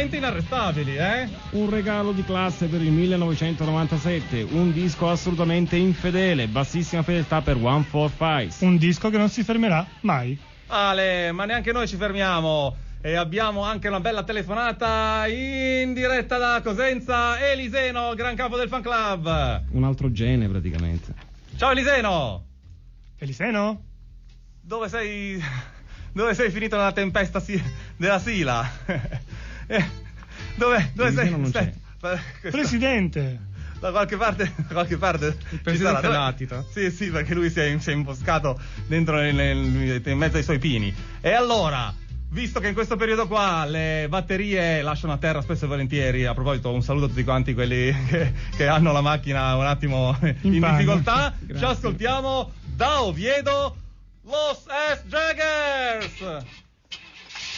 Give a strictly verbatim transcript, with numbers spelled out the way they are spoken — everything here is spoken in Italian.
veramente inarrestabili, eh? Un regalo di classe per il millenovecentonovantasette, un disco assolutamente infedele, bassissima fedeltà per One Four Five. Un disco che non si fermerà mai. Ale, ma neanche noi ci fermiamo. E abbiamo anche una bella telefonata in diretta da Cosenza. Eliseno, gran capo del fan club. Un altro gene praticamente. Ciao Eliseno. Eliseno? Dove sei? Dove sei finito nella tempesta si... della Sila? eh, dove dove sei? Non Stai... c'è. Presidente. Da qualche parte, da qualche parte il presidente Latito. Sì, sì, perché lui si è, si è imboscato dentro nel, nel, in mezzo ai suoi pini. E allora, visto che in questo periodo qua le batterie lasciano a terra spesso e volentieri, a proposito un saluto a tutti quanti quelli che, che hanno la macchina un attimo in, in difficoltà, ci ascoltiamo da Oviedo Los S. Jaggers.